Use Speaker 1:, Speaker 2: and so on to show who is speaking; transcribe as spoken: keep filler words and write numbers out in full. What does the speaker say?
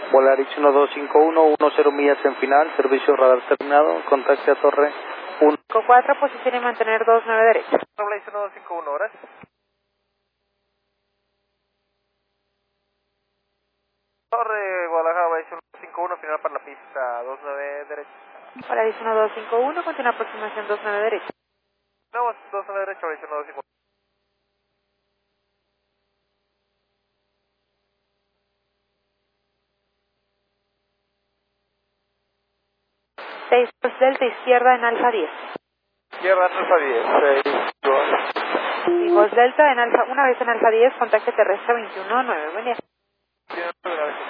Speaker 1: Volaris uno dos cinco uno, uno cero millas en final, servicio radar terminado, contacte a torre uno.
Speaker 2: cinco cuatro, posición y mantener dos nueve derecha.
Speaker 3: Volaris uno dos cinco uno, horas. Torre Guadalajara, Volaris uno dos cinco uno, final para la pista dos nueve derecha.
Speaker 2: Volaris uno dos cinco uno, continúa aproximación dos nueve derecha.
Speaker 3: Vamos, dos nueve derecha, Volaris uno dos cinco uno.
Speaker 2: seis dos Delta, izquierda en Alfa diez.
Speaker 3: Izquierda en Alfa diez, seis dos.
Speaker 2: Y dos Delta en Alfa, una vez en Alfa diez, contacte terrestre veintiuno nueve. Buen día.
Speaker 3: Tiene una vez.